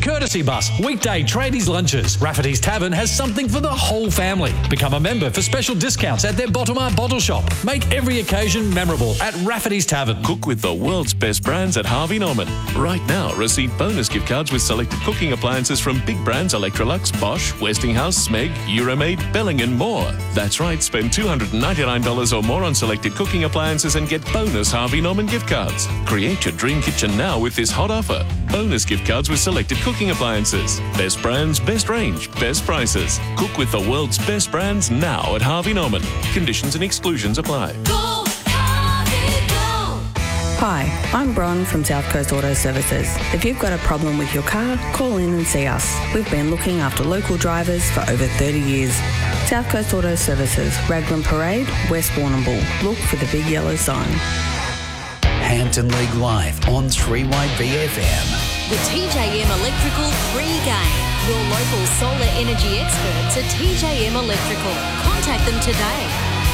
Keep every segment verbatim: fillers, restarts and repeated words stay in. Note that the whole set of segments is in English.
Courtesy Bus, weekday tradies lunches. Rafferty's Tavern has something for the whole family. Become a member for special discounts at their Bottomar Bottle Shop. Make every occasion memorable at Rafferty's Tavern. Cook with the world's best brands at Harvey Norman. Right now, receive bonus gift cards with selected cooking appliances from big brands Electrolux, Bosch, Westinghouse, Smeg, Euromaid, Belling and more. That's right, spend two hundred ninety-nine dollars or more on selected cooking appliances and get bonus Harvey Norman gift cards. Create your dream kitchen now with this hot offer. Bonus gift cards with selected cooking appliances. Best brands, best range, best prices. Cook with the world's best brands now at Harvey Norman. Conditions and exclusions apply. Go, Harvey, go. Hi, I'm Bron from South Coast Auto Services. If you've got a problem with your car, call in and see us. We've been looking after local drivers for over thirty years. South Coast Auto Services, Raglan Parade, West Warrnambool. Look for the big yellow sign. Hampton League Live on three Y B F M. The T J M Electrical pre-game. Your local solar energy experts at T J M Electrical. Contact them today.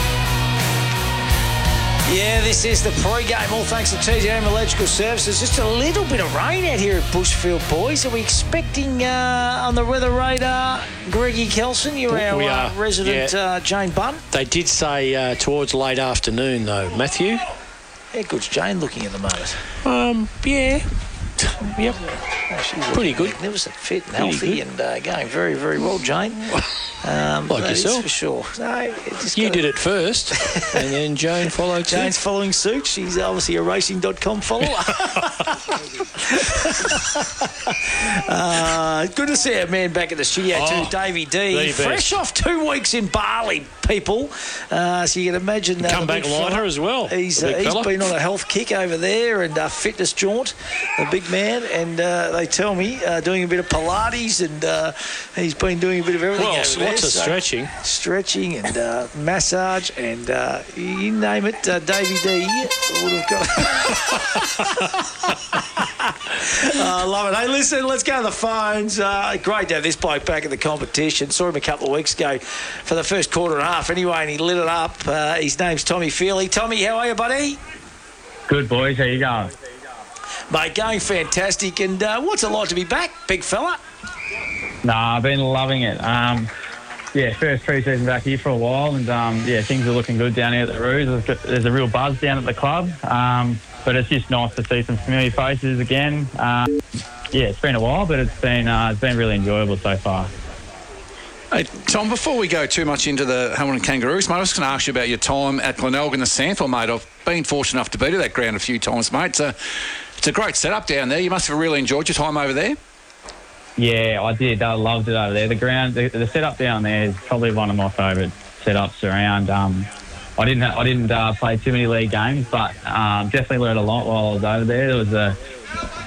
Yeah, this is the pre-game. All thanks to T J M Electrical Services. Just a little bit of rain out here at Bushfield, boys. Are we expecting uh, on the weather radar, Greggy Kelson? You're our We are, uh, resident yeah. uh, Jane Bunn. They did say uh, towards late afternoon, though. Matthew? How good's Jane looking at the moment? Um, yeah. Yep. Oh, she's Pretty looking good. magnificent, fit and Pretty healthy, good. and uh, going very, very well, Jane. Um, Like that is yourself. for sure. No, it just You gotta- did it first, and then Joan followed too. Jane's following suit. She's obviously a racing dot com follower. uh, good to see our man back at the studio Oh, too, Davey D. the Fresh best. off two weeks in Bali, people. Uh, so you can imagine... Uh, Come the back big lighter fella. as well, He's, the uh, big he's fella. been on a health kick over there and a fitness jaunt, the big man. And uh, they tell me uh, doing a bit of Pilates and uh, he's been doing a bit of everything Well, over lots there. of stretching. Stretching and uh, massage and uh, you name it, uh, Davey D would have got. I love it. Hey, listen, let's go to the phones. Uh, great to have this bloke back at the competition. Saw him a couple of weeks ago for the first quarter and a half anyway, and he lit it up. Uh, his name's Tommy Feely. Tommy, how are you, buddy? Good, boys. How you going? Mate, going fantastic. And uh, what's it like to be back, big fella? Nah, I've been loving it. Um, yeah, first pre-season back here for a while, and um, yeah, things are looking good down here at the Roos. There's, got- there's a real buzz down at the club, um, but it's just nice to see some familiar faces again. Um, yeah, it's been a while, but it's been uh, it's been really enjoyable so far. Hey, Tom, before we go too much into the Hamilton Kangaroos, mate, I was going to ask you about your time at Glenelg and the Santhor, mate. I've been fortunate enough to be to that ground a few times, mate. It's a, it's a great setup down there. You must have really enjoyed your time over there. Yeah, I did. I loved it over there. The ground, the, the setup down there is probably one of my favourite setups around. Um, I didn't, I didn't uh, play too many league games, but um, definitely learned a lot while I was over there. There was a